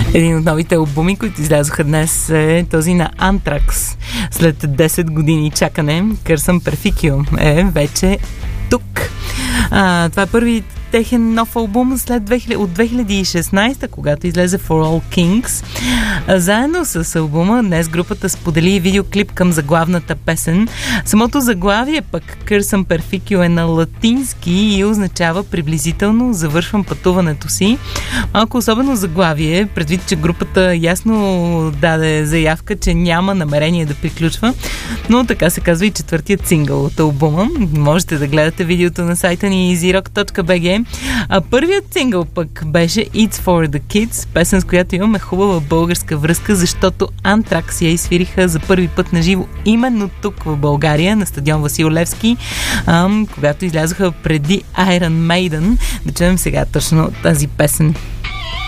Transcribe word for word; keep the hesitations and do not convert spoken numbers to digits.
Един от новите албуми, които излязоха днес, е този на Anthrax. След десет години чакане, Curse Perfectio е вече тук. А, това е първи техен нов албум след две хиляди, от две хиляди и шестнадесета, когато излезе For All Kings. А, заедно с албума днес групата сподели видеоклип към заглавната песен. Самото заглавие пък Curse Perfectio е на латински и означава приблизително завършвам пътуването си. Малко особено заглавие, предвид, че групата ясно даде заявка, че няма намерение да приключва, но така се казва и четвъртият сингъл от албума. Можете да гледате видеото на сайта ни easy rock точка b g. А първият сингъл пък беше It's for the Kids, песен с която имаме хубава българска връзка, защото Anthrax я изсвириха за първи път на живо именно тук в България, на стадион Васил Левски, ам, когато излязоха преди Iron Maiden. Да чуем сега точно тази песен.